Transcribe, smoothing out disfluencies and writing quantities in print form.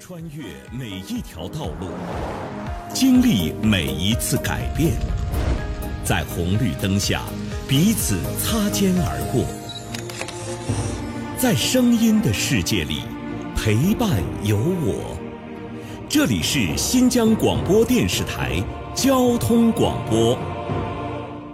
穿越每一条道路，经历每一次改变，在红绿灯下彼此擦肩而过，在声音的世界里陪伴有我。这里是新疆广播电视台交通广播。